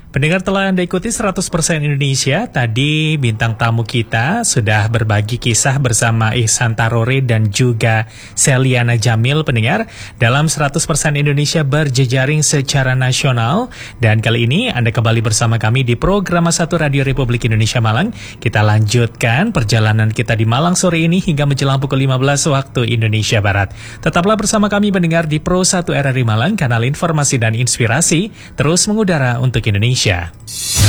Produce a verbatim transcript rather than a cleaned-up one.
Pendengar telah Anda ikuti seratus persen Indonesia. Tadi bintang tamu kita sudah berbagi kisah bersama Ihsan Tarore dan juga Seliana Jamil, pendengar, dalam seratus persen Indonesia berjejaring secara nasional. Dan kali ini Anda kembali bersama kami di program satu Radio Republik Indonesia Malang. Kita lanjutkan perjalanan kita di Malang sore ini hingga menjelang pukul lima belas waktu Indonesia Barat. Tetaplah bersama kami pendengar di Pro satu R R I Malang, kanal informasi dan inspirasi terus mengudara untuk Indonesia.